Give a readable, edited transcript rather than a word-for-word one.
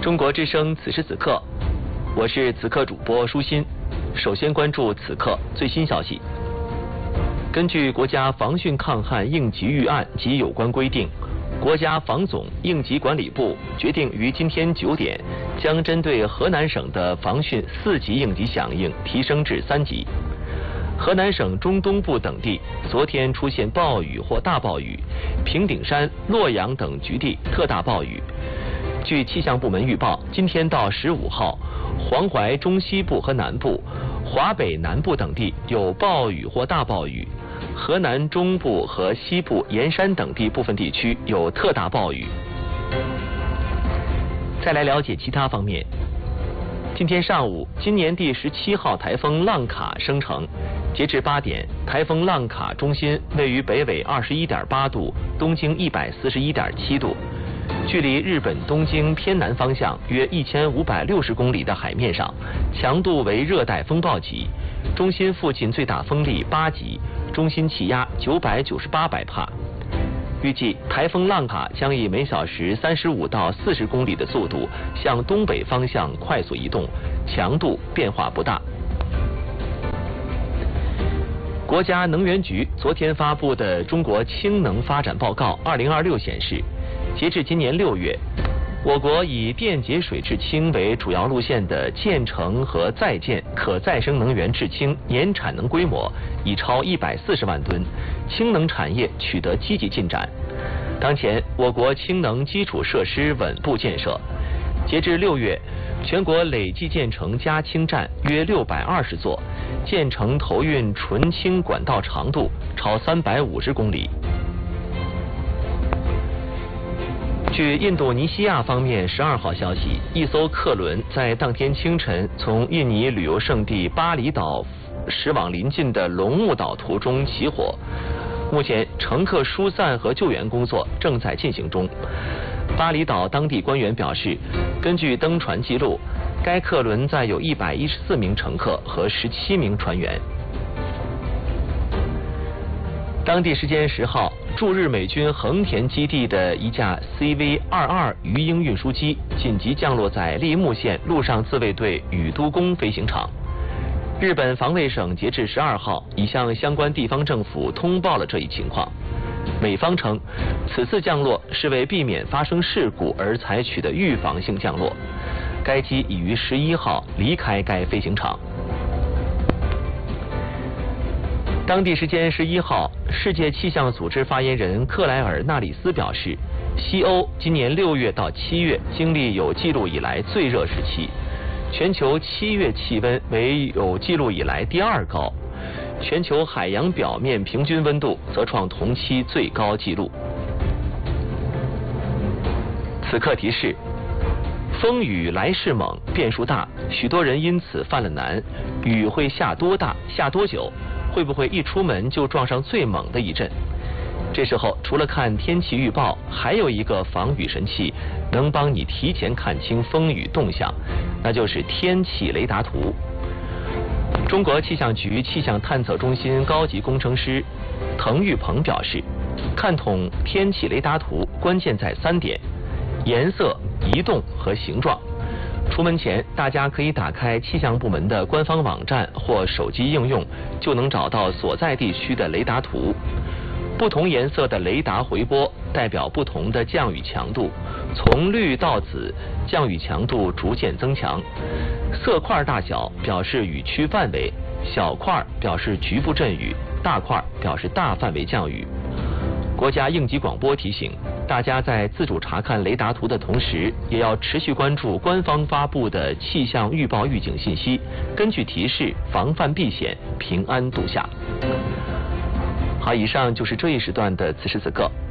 中国之声此时此刻，我是此刻主播舒心。首先关注此刻最新消息。根据国家防汛抗旱应急预案及有关规定，国家防总应急管理部决定于今天9点，将针对河南省的防汛4级应急响应提升至3级。河南省中东部等地昨天出现暴雨或大暴雨，平顶山、洛阳等局地特大暴雨。据气象部门预报，今天到15号，黄淮中西部和南部、华北南部等地有暴雨或大暴雨，河南中部和西部沿山等地部分地区有特大暴雨。再来了解其他方面。今天上午，今年第17号台风浪卡生成。截至8点，台风浪卡中心位于北纬21.8度，东经141.7度，距离日本东京偏南方向约1560公里的海面上，强度为热带风暴级，中心附近最大风力8级，中心气压998百帕。预计台风浪卡将以每小时35到40公里的速度向东北方向快速移动，强度变化不大。国家能源局昨天发布的《中国氢能发展报告2026》显示，截至今年6月，我国以电解水制氢为主要路线的建成和在建可再生能源制氢年产能规模已超140万吨，氢能产业取得积极进展。当前，我国氢能基础设施稳步建设，截至6月，全国累计建成加氢站约620座，建成投运纯氢管道长度超350公里。据印度尼西亚方面12号消息，一艘客轮在当天清晨从印尼旅游胜地巴厘岛驶往邻近的龙目岛途中起火，目前乘客疏散和救援工作正在进行中。巴厘岛当地官员表示，根据登船记录，该客轮载有114名乘客和17名船员。当地时间10号，驻日美军横田基地的一架 CV-22鱼鹰运输机紧急降落在立木县陆上自卫队宇都宫飞行场。日本防卫省截至12号已向相关地方政府通报了这一情况。美方称，此次降落是为避免发生事故而采取的预防性降落。该机已于11号离开该飞行场。当地时间11号，世界气象组织发言人克莱尔纳里斯表示，西欧今年6月到7月经历有记录以来最热时期，全球7月气温为有记录以来第2高，全球海洋表面平均温度则创同期最高纪录。此刻提示：风雨来势猛，变数大，许多人因此犯了难。雨会下多大，下多久？会不会一出门就撞上最猛的一阵？这时候除了看天气预报，还有一个防雨神器能帮你提前看清风雨动向，那就是天气雷达图。中国气象局气象探测中心高级工程师滕玉鹏表示，看懂天气雷达图关键在3点：颜色、移动和形状。出门前，大家可以打开气象部门的官方网站或手机应用，就能找到所在地区的雷达图。不同颜色的雷达回波代表不同的降雨强度，从绿到紫，降雨强度逐渐增强。色块大小表示雨区范围，小块表示局部阵雨，大块表示大范围降雨。国家应急广播提醒大家，在自主查看雷达图的同时，也要持续关注官方发布的气象预报预警信息，根据提示防范避险，平安度夏。好，以上就是这一时段的此时此刻。